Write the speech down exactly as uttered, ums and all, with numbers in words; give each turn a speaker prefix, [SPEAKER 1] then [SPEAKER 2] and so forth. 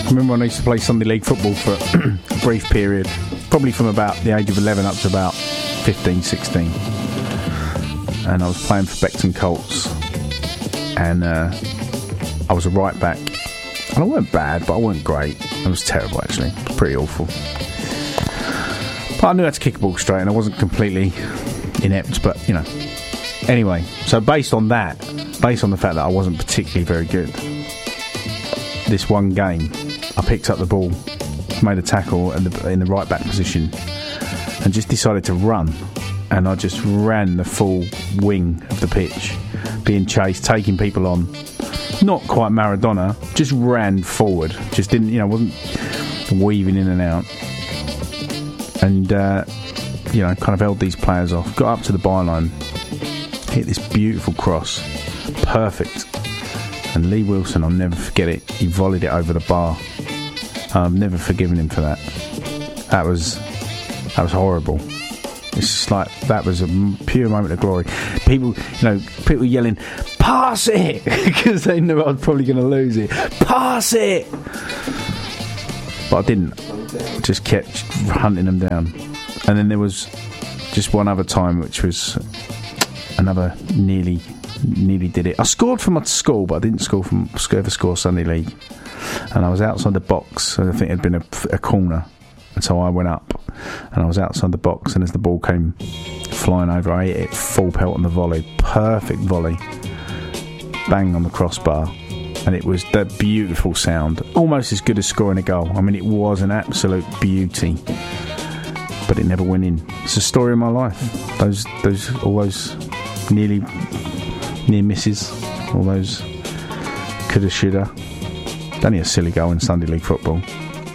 [SPEAKER 1] I remember when I used to play Sunday League football for a brief period, probably from about the age of eleven up to about fifteen, sixteen. And I was playing for Beckton Colts. And uh, I was a right back. And I weren't bad, but I weren't great. I was terrible, actually. It was pretty awful. But I knew how to kick a ball straight, and I wasn't completely inept, but, you know. Anyway, so based on that, based on the fact that I wasn't particularly very good, this one game, I picked up the ball, made a tackle in the, in the right back position, and just decided to run. And I just ran the full wing of the pitch, being chased, taking people on. Not quite Maradona, just ran forward. Just didn't, you know, wasn't weaving in and out. And, uh, you know, kind of held these players off. Got up to the byline, hit this beautiful cross. Perfect. And Lee Wilson, I'll never forget it. He volleyed it over the bar. I've never forgiven him for that. That was, that was horrible. It's just like, that was a pure moment of glory. People, you know, people yelling, pass it! Because they knew I was probably going to lose it. Pass it! But I didn't. I just kept hunting them down. And then there was just one other time, which was another nearly, nearly did it. I scored for my school, but I didn't score from ever score Sunday League. And I was outside the box, and I think it had been a, a corner. And so I went up, and I was outside the box, and as the ball came flying over, I hit it full pelt on the volley. Perfect volley. Bang on the crossbar. And it was the beautiful sound. Almost as good as scoring a goal. I mean, it was an absolute beauty. But it never went in. It's the story of my life. Those, those, all those nearly near misses. All those coulda, shoulda. Only a silly goal in Sunday League football.